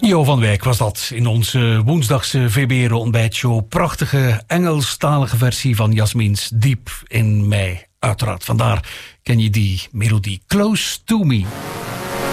Jo van Wijk was dat in onze woensdagse VBR-ontbijtshow. Prachtige Engelstalige versie van Jasmin's Diep in Mij. Uiteraard, vandaar ken je die melodie Close to Me.